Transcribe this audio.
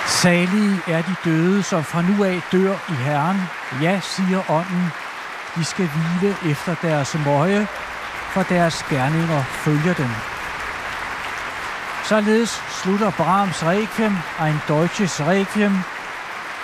Salige er de døde, som fra nu af dør i Herren. Ja, siger ånden, de skal hvile efter deres møje, for deres gerninger følger dem. Således slutter Brahms Requiem, ein deutsches Requiem,